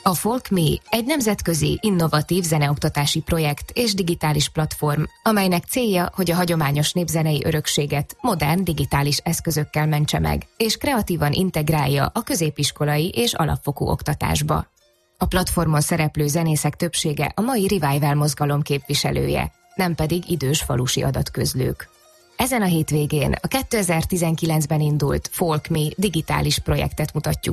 A Folk.me egy nemzetközi, innovatív zeneoktatási projekt és digitális platform, amelynek célja, hogy a hagyományos népzenei örökséget modern digitális eszközökkel mentse meg, és kreatívan integrálja a középiskolai és alapfokú oktatásba. A platformon szereplő zenészek többsége a mai revival mozgalom képviselője, nem pedig idős falusi adatközlők. Ezen a hétvégén a 2019-ben indult Folk.me digitális projektet mutatjuk